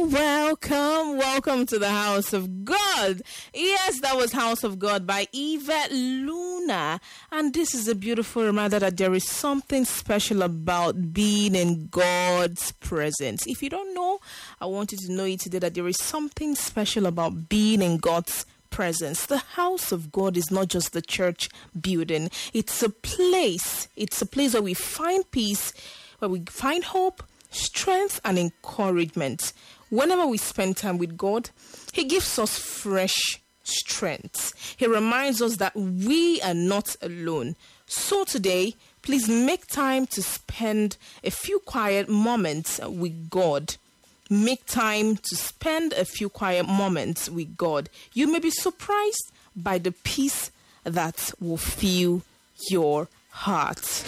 Welcome to the House of God. Yes, that was House of God by Yvette Luna. And this is a beautiful reminder that there is something special about being in God's presence. If you don't know, I want you to know it today that there is something special about being in God's presence. The house of God is not just the church building. It's a place. It's a place where we find peace, where we find hope, strength, and encouragement. Whenever we spend time with God, He gives us fresh strength. He reminds us that we are not alone. So today, please make time to spend a few quiet moments with God. Make time to spend a few quiet moments with God. You may be surprised by the peace that will fill your heart.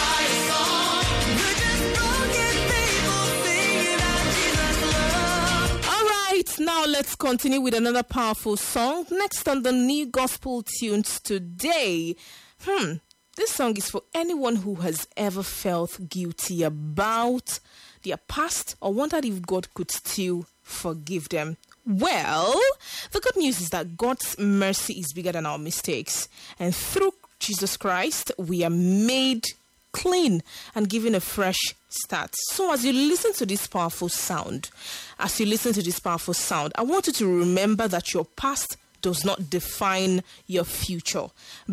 Now let's continue with another powerful song. Next on the New Gospel Tunes today. This song is for anyone who has ever felt guilty about their past or wondered if God could still forgive them. Well, the good news is that God's mercy is bigger than our mistakes. And through Jesus Christ, we are made clean and given a fresh start. So as you listen to this powerful sound, I want you to remember that your past does not define your future.